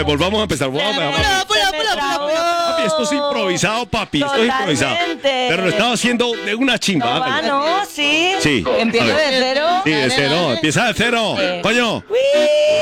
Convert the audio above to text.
volvamos a empezar. Papi, esto es improvisado, papi. Esto es improvisado. Pero lo estaba haciendo de una chimba. Hágale. No, sí. Sí. Empiezo A ver. de cero. Sí, de cero. Empieza de cero. Coño. Uy.